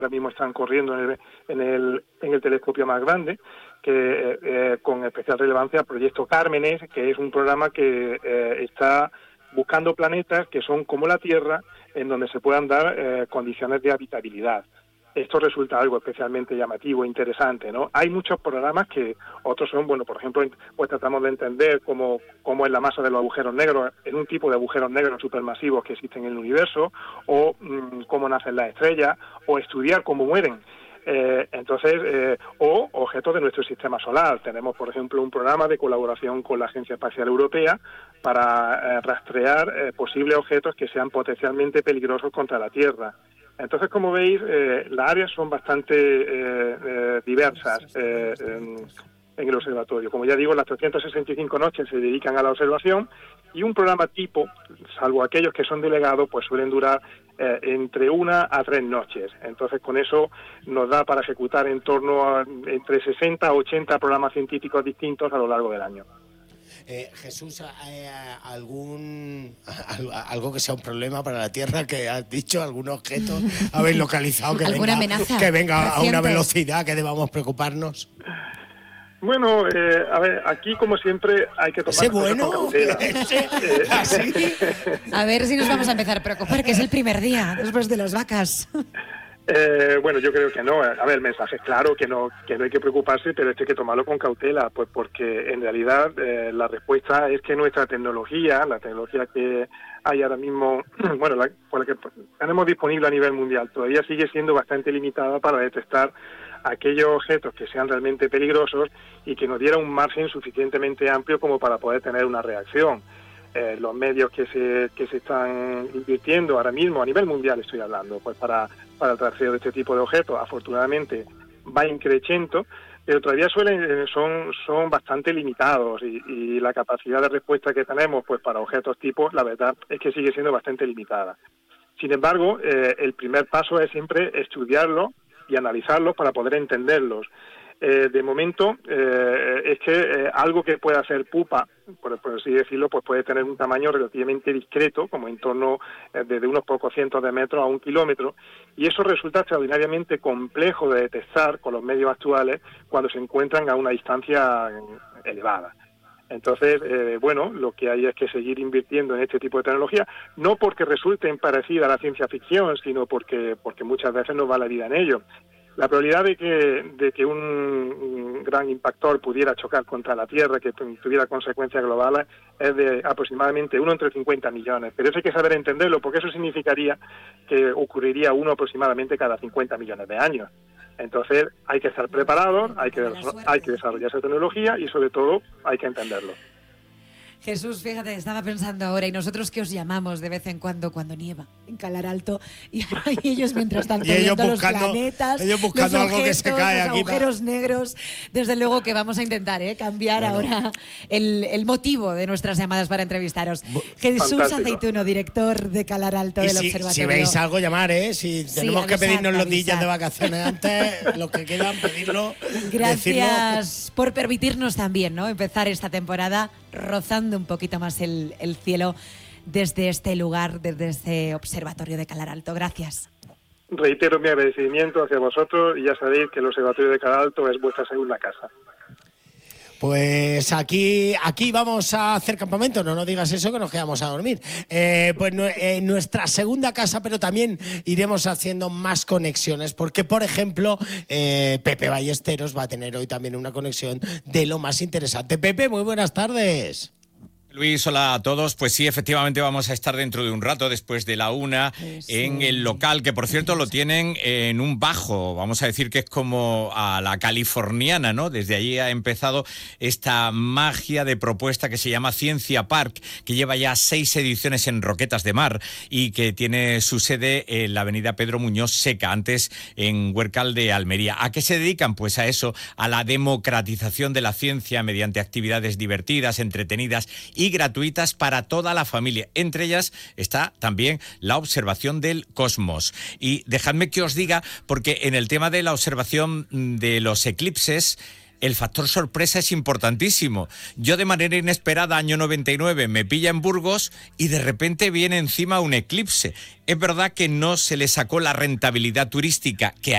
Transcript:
ahora mismo están corriendo en el telescopio más grande, que con especial relevancia Proyecto Cármenes, que es un programa que está buscando planetas que son como la Tierra, en donde se puedan dar condiciones de habitabilidad. Esto resulta algo especialmente llamativo e interesante, ¿no? Hay muchos programas que otros son, bueno, por ejemplo, pues tratamos de entender cómo es la masa de los agujeros negros, en un tipo de agujeros negros supermasivos que existen en el universo, o cómo nacen las estrellas, o estudiar cómo mueren. O objetos de nuestro sistema solar. Tenemos, por ejemplo, un programa de colaboración con la Agencia Espacial Europea para rastrear posibles objetos que sean potencialmente peligrosos contra la Tierra. Entonces, como veis, las áreas son bastante diversas en el observatorio. Como ya digo, las 365 noches se dedican a la observación y un programa tipo, salvo aquellos que son delegados, pues suelen durar entre 1 a 3 noches. Entonces, con eso nos da para ejecutar en torno a entre 60 a 80 programas científicos distintos a lo largo del año. Jesús, algo que sea un problema para la Tierra, que has dicho, algún objeto habéis localizado que ¿Alguna amenaza que venga reciente? a una velocidad que debamos preocuparnos? Bueno, a ver, aquí como siempre hay que tomar bueno con cautela. ¿Así? A ver si nos vamos a empezar a preocupar, que es el primer día después de las vacas. Bueno, yo creo que no. A ver, el mensaje es claro, que no hay que preocuparse, pero esto hay que tomarlo con cautela, pues porque en realidad la respuesta es que nuestra tecnología, la tecnología que hay ahora mismo, bueno, la que tenemos disponible a nivel mundial, todavía sigue siendo bastante limitada para detectar aquellos objetos que sean realmente peligrosos y que nos diera un margen suficientemente amplio como para poder tener una reacción. Los medios que se están invirtiendo ahora mismo, a nivel mundial estoy hablando, pues para el traceo de este tipo de objetos, afortunadamente va increciendo, pero todavía son bastante limitados y la capacidad de respuesta que tenemos pues para objetos tipos, la verdad es que sigue siendo bastante limitada. Sin embargo, el primer paso es siempre estudiarlos y analizarlos para poder entenderlos. De momento, es que algo que pueda ser pupa, por así decirlo, pues puede tener un tamaño relativamente discreto, como en torno de unos pocos cientos de metros a 1 kilómetro, y eso resulta extraordinariamente complejo de detectar con los medios actuales cuando se encuentran a una distancia elevada. Entonces, lo que hay es que seguir invirtiendo en este tipo de tecnología, no porque resulten parecidas a la ciencia ficción, sino porque muchas veces nos va la vida en ello. La probabilidad de que un gran impactor pudiera chocar contra la Tierra, que tuviera consecuencias globales, es de aproximadamente 1 entre 50 millones. Pero eso hay que saber entenderlo, porque eso significaría que ocurriría uno aproximadamente cada 50 millones de años. Entonces hay que estar preparados, hay que desarrollar esa tecnología y sobre todo hay que entenderlo. Jesús, fíjate, estaba pensando ahora, y nosotros que os llamamos de vez en cuando nieva en Calar Alto, y ellos mientras tanto viendo los planetas, ellos buscando los algo objetos, que se cae los aquí agujeros negros. Desde luego que vamos a intentar cambiar ahora el motivo de nuestras llamadas para entrevistaros. Jesús Fantástico. Aceituno, director de Calar Alto del Observatorio. Si veis algo, llamar, si tenemos que pedirnos los días de vacaciones antes, los que quieran pedirlo. Gracias por permitirnos también, ¿no?, empezar esta temporada rozando un poquito más el cielo desde este lugar, desde este observatorio de Calar Alto. Gracias. Reitero mi agradecimiento hacia vosotros y ya sabéis que el Observatorio de Calar Alto es vuestra segunda casa. Pues aquí vamos a hacer campamento, no nos digas eso que nos quedamos a dormir. Nuestra segunda casa, pero también iremos haciendo más conexiones, porque por ejemplo Pepe Ballesteros va a tener hoy también una conexión de lo más interesante. Pepe, muy buenas tardes. Luis, hola a todos. Pues sí, efectivamente vamos a estar dentro de un rato, después de la 1, en el local, que por cierto lo tienen en un bajo, vamos a decir que es como a la californiana, ¿no? Desde allí ha empezado esta magia de propuesta que se llama Ciencia Park, que lleva ya 6 ediciones en Roquetas de Mar y que tiene su sede en la avenida Pedro Muñoz Seca, antes en Huércal de Almería. ¿A qué se dedican? Pues a eso, a la democratización de la ciencia mediante actividades divertidas, entretenidas y gratuitas para toda la familia. Entre ellas está también la observación del cosmos. Y dejadme que os diga, porque en el tema de la observación de los eclipses, el factor sorpresa es importantísimo. Yo de manera inesperada, año 99, me pilla en Burgos y de repente viene encima un eclipse. Es verdad que no se le sacó la rentabilidad turística que